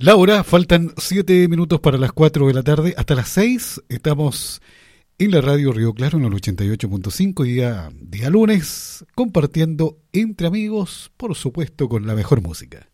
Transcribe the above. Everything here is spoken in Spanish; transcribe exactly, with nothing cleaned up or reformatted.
Laura, faltan siete minutos para las cuatro de la tarde. Hasta las seis estamos en la radio Río Claro en el ochenta y ocho punto cinco, día, día lunes, compartiendo entre amigos, por supuesto, con la mejor música.